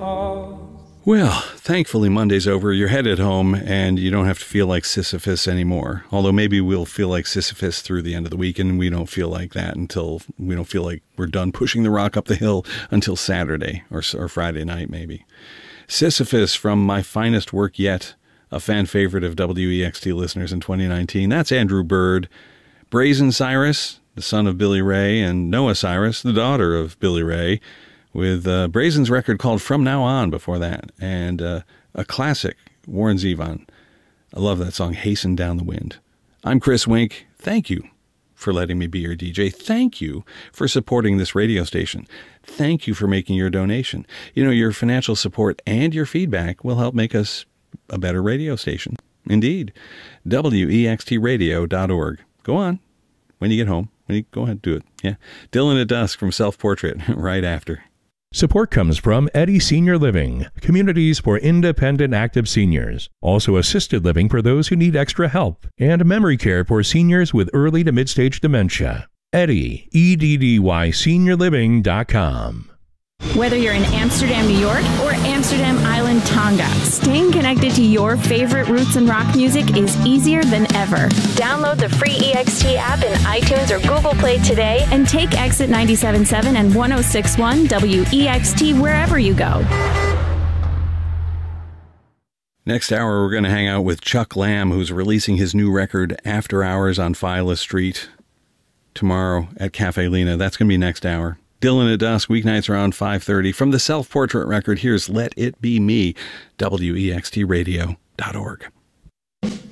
Well, thankfully Monday's over. You're headed home and you don't have to feel like Sisyphus anymore. Although maybe we'll feel like Sisyphus through the end of the week, and we don't feel like that until we don't feel like we're done pushing the rock up the hill until Saturday or Friday night maybe. Sisyphus from My Finest Work Yet, a fan favorite of WEXT listeners in 2019. That's Andrew Bird. Brazen Cyrus, the son of Billy Ray, and Noah Cyrus, the daughter of Billy Ray, with Brazen's record called From Now On before that, and a classic, Warren Zevon. I love that song, Hasten Down the Wind. I'm Chris Wink. Thank you for letting me be your DJ. Thank you for supporting this radio station. Thank you for making your donation. You know, your financial support and your feedback will help make us a better radio station. Indeed. WEXTradio.org. Go on. When you get home, go ahead, do it. Yeah. Dylan at Dusk from Self Portrait right after. Support comes from Eddy Senior Living, communities for independent active seniors, also assisted living for those who need extra help, and memory care for seniors with early to mid-stage dementia. Eddy, EDDYSeniorliving.com. Whether you're in Amsterdam, New York, or Amsterdam Island, Tonga, staying connected to your favorite roots and rock music is easier than ever. Download the free EXT app in iTunes or Google Play today and take Exit 97.7 and 106.1 WEXT wherever you go. Next hour, we're going to hang out with Chuck Lamb, who's releasing his new record, After Hours on Phyla Street, tomorrow at Cafe Lena. That's going to be next hour. Dylan at Dusk, weeknights around 5:30. From the Self Portrait record, here's Let It Be Me, WEXTradio.org.